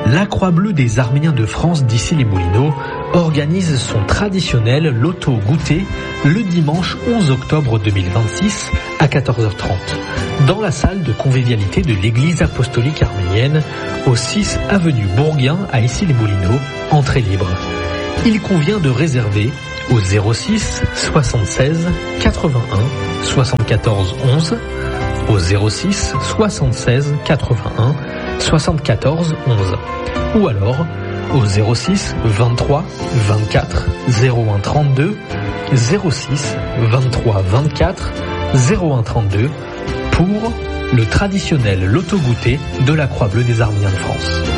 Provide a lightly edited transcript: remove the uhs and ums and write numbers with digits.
La Croix-Bleue des Arméniens de France d'Issy-les-Moulineaux organise son traditionnel loto goûter le dimanche 11 octobre 2026 à 14h30 dans la salle de convivialité de l'église apostolique arménienne au 6 avenue Bourguin à Issy-les-Moulineaux, entrée libre. Il convient de réserver au 06 76 81 74 11 au 06 76 81 74 11 ou alors au 06 23 24 01 32 06 23 24 01 32 pour le traditionnel loto goûter de la Croix-Bleue des Arméniens de France.